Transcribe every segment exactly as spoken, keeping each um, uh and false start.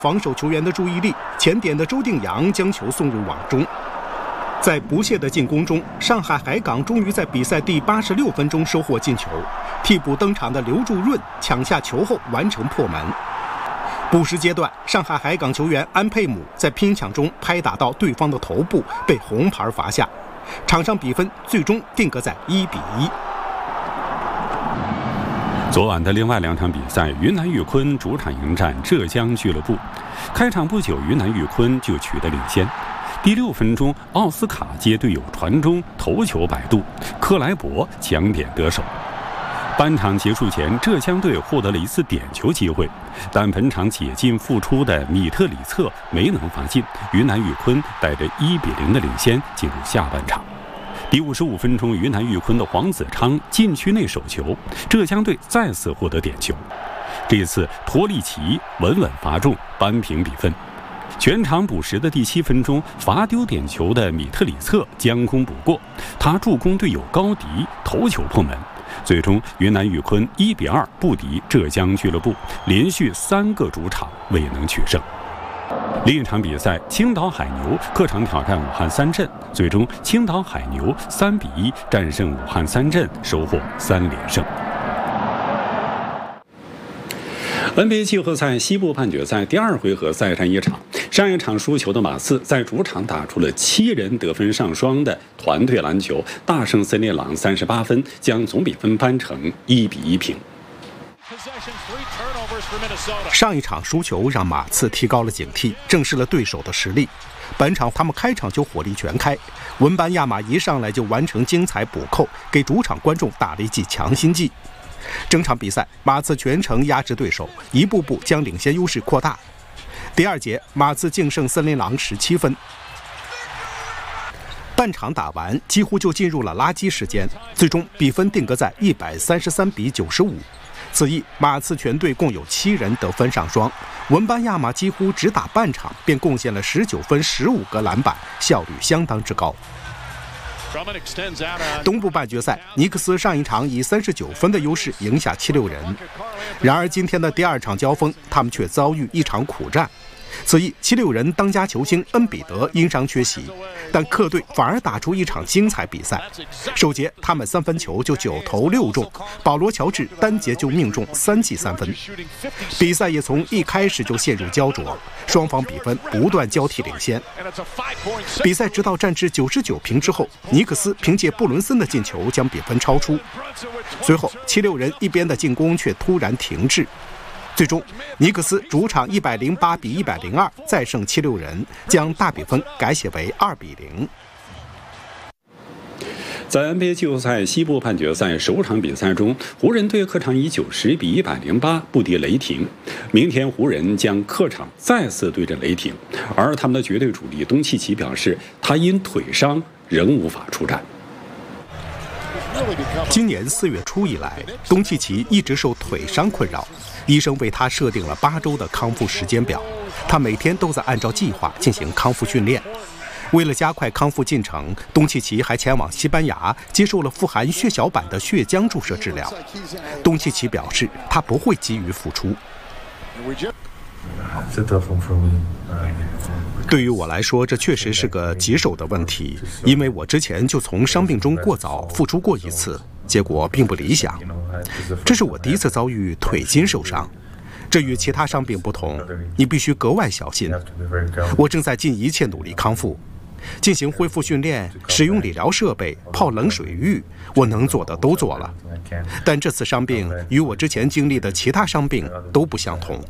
防守球员的注意力，前点的周定洋将球送入网中。在不懈的进攻中，上海海港终于在比赛第八十六分钟收获进球。替补登场的刘柱润抢下球后完成破门。补时阶段，上海海港球员安佩姆在拼抢中拍打到对方的头部，被红牌罚下。场上比分最终定格在一比一。 昨晚的另外两场比赛，云南玉坤主场迎战浙江俱乐部。开场不久，云南玉坤就取得领先。第六分钟，奥斯卡接队友传中，头球摆渡，克莱伯抢点得手。半场结束前，浙江队获得了一次点球机会，但本场解禁复出的米特里策没能罚进，云南玉坤带着一比零的领先进入下半场。第五十五分钟，云南玉坤的黄子昌禁区内手球，浙江队再次获得点球。这次托利奇稳稳罚中，扳平比分。全场补时的第七分钟，罚丢点球的米特里策将功补过，他助攻队友高迪头球破门。最终，云南玉坤一比二不敌浙江俱乐部，连续三个主场未能取胜。另一场比赛，青岛海牛客场挑战武汉三镇，最终青岛海牛三比一战胜武汉三镇，收获三连胜。N B A 季后赛西部半决赛第二回合再战一场，上一场输球的马刺在主场打出了七人得分上双的团队篮球，大胜森林狼三十八分，将总比分扳成一比一平。 上一场输球让马刺提高了警惕，正视了对手的实力。本场他们开场就火力全开，文班亚马一上来就完成精彩补扣，给主场观众打了一剂强心剂。整场比赛，马刺全程压制对手，一步步将领先优势扩大。第二节，马刺净胜森林狼十七分。半场打完，几乎就进入了垃圾时间，最终比分定格在一百三十三比九十五。此役，马刺全队共有七人得分上双，文班亚马几乎只打半场便贡献了十九分、十五个篮板，效率相当之高。东部半决赛，尼克斯上一场以三十九分的优势赢下七六人，然而今天的第二场交锋，他们却遭遇一场苦战。此役，七六人当家球星恩比德因伤缺席，但客队反而打出一场精彩比赛。首节他们三分球就九投六中，保罗乔治单节就命中三记三分。比赛也从一开始就陷入焦灼，双方比分不断交替领先。比赛直到战至九十九平之后，尼克斯凭借布伦森的进球将比分超出。随后，七六人一边的进攻却突然停滞。最终，尼克斯主场一百零八比一百零二再胜七六人，将大比分改写为二比零。 在 N B A 季后赛西部半决赛首场比赛中，湖人队客场以九十比一百零八不敌雷霆。明天湖人将客场再次对阵雷霆，而他们的绝对主力东契奇表示，他因腿伤仍无法出战。 今年四月初以来，东契奇一直受腿伤困扰，医生为他设定了八周的康复时间表，他每天都在按照计划进行康复训练。为了加快康复进程，东契奇还前往西班牙接受了富含血小板的血浆注射治疗。东契奇表示，他不会急于复出。对于我来说，这确实是个棘手的问题，因为我之前就从伤病中过早复出过一次，结果并不理想。这是我第一次遭遇腿筋受伤，这与其他伤病不同，你必须格外小心。我正在尽一切努力康复，进行恢复训练，使用理疗设备，泡冷水浴，我能做的都做了。但这次伤病与我之前经历的其他伤病都不相同。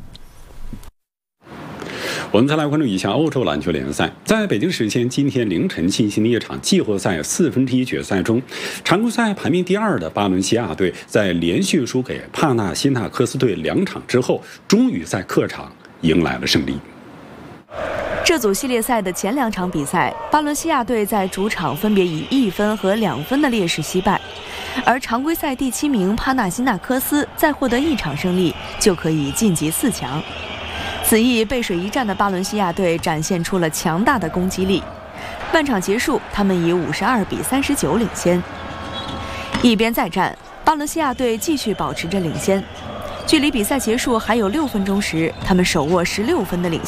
我们再来关注一下欧洲篮球联赛。在北京时间今天凌晨进行的一场季后赛四分之一决赛中，常规赛排名第二的巴伦西亚队在连续输给帕纳辛纳科斯队两场之后，终于在客场迎来了胜利。 这组系列赛的前两场比赛，巴伦西亚队在主场分别以一分和两分的劣势惜败，而常规赛第七名帕纳辛纳科斯再获得一场胜利就可以晋级四强。此役背水一战的巴伦西亚队展现出了强大的攻击力，半场结束，他们以五十二比三十九领先。一边再战，巴伦西亚队继续保持着领先，距离比赛结束还有六分钟时，他们手握十六分的领